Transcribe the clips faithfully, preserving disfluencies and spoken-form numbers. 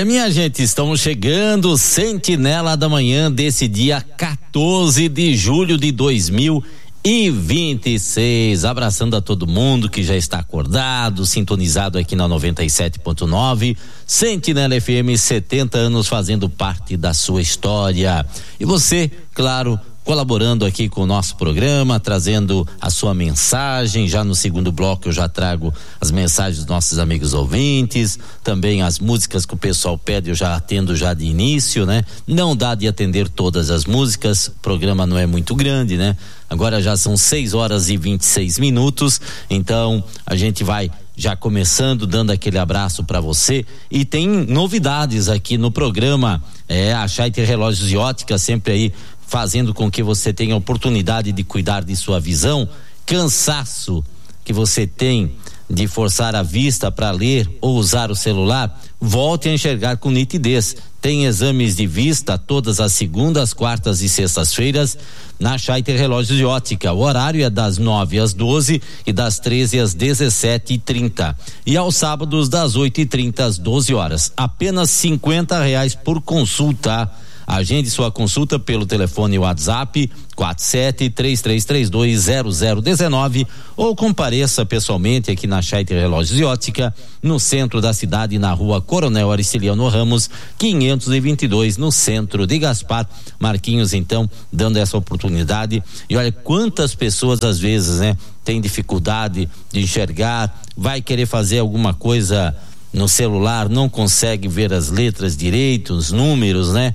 minha gente, estamos chegando, Sentinela da Manhã desse dia quatorze de julho de dois mil e vinte e seis, abraçando a todo mundo que já está acordado, sintonizado aqui na noventa e sete ponto nove, Sentinela F M, setenta anos fazendo parte da sua história. E você, claro, colaborando aqui com o nosso programa, trazendo a sua mensagem. Já no segundo bloco eu já trago as mensagens dos nossos amigos ouvintes, também as músicas que o pessoal pede, eu já atendo já de início, né? Não dá de atender todas as músicas, o programa não é muito grande, né? Agora já são seis horas e vinte e seis minutos, então a gente vai já começando, dando aquele abraço para você. E tem novidades aqui no programa, é, a Scheitter Relógios e Ótica sempre aí fazendo com que você tenha a oportunidade de cuidar de sua visão. Cansaço que você tem de forçar a vista para ler ou usar o celular, volte a enxergar com nitidez. Tem exames de vista todas as segundas, quartas e sextas-feiras na Scheitter Relógios de Ótica. O horário é das nove às doze e das treze às dezessete e trinta. E aos sábados das oito e trinta às doze horas. Apenas cinquenta reais por consulta. Agende sua consulta pelo telefone WhatsApp quatro sete três três três dois zero zero um nove ou compareça pessoalmente aqui na Scheitter Relógios e Ótica, no centro da cidade, na rua Coronel Aristiliano Ramos, quinhentos e vinte e dois, no centro de Gaspar. Marquinhos, então, dando essa oportunidade. E olha quantas pessoas às vezes, né, tem dificuldade de enxergar, vai querer fazer alguma coisa no celular, não consegue ver as letras direito, os números, né?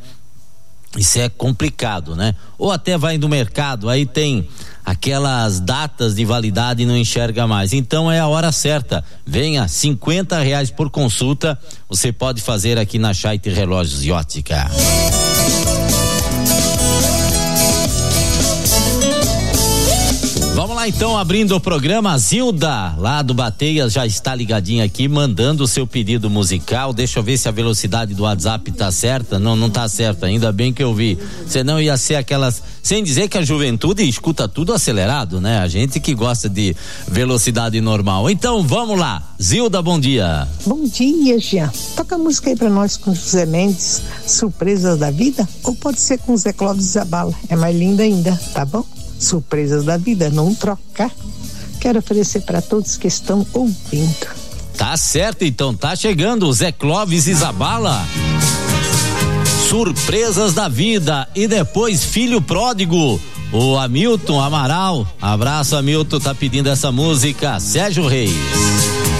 Isso é complicado, né? Ou até vai no mercado, aí tem aquelas datas de validade e não enxerga mais. Então é a hora certa. Venha, cinquenta reais por consulta. Você pode fazer aqui na Scheitter Relógios e Ótica. Vamos lá então, abrindo o programa, a Zilda lá do Bateias já está ligadinha aqui, mandando o seu pedido musical. Deixa eu ver se a velocidade do WhatsApp tá certa. Não, não tá certa, ainda bem que eu vi, senão ia ser aquelas, sem dizer que a juventude escuta tudo acelerado, né? A gente que gosta de velocidade normal. Então vamos lá, Zilda, bom dia. Bom dia, Jean. Toca a música aí pra nós com José Mendes, Surpresas da Vida, ou pode ser com Zé Clóvis Zabala, é mais linda ainda, tá bom? Surpresas da Vida, não trocar. Quero oferecer para todos que estão ouvindo. Tá certo, então tá chegando o Zé Clóvis e Zabala. Surpresas da Vida. E depois Filho Pródigo, o Hamilton Amaral. Abraço, Hamilton, tá pedindo essa música. Sérgio Reis.